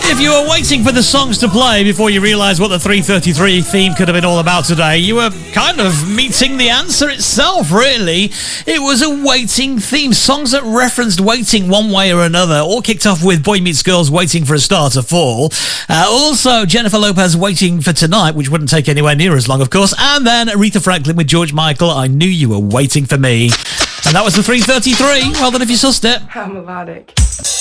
If you were waiting for the songs to play before you realised what the 333 theme could have been all about today, you were kind of meeting the answer itself, really. It was a waiting theme. Songs that referenced waiting one way or another. All kicked off with Boy Meets Girl's Waiting for a Star to Fall. Also, Jennifer Lopez Waiting for Tonight, which wouldn't take anywhere near as long, of course. And then Aretha Franklin with George Michael, I Knew You Were Waiting for Me. And that was the 333. Well done if you sussed it. How melodic.